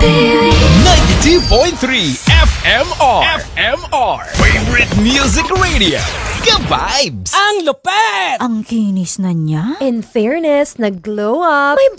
92.3 FMR Favorite Music Radio Ka-Vibes. Ang lupet! Ang kinis na niya. In fairness, nag-glow up. May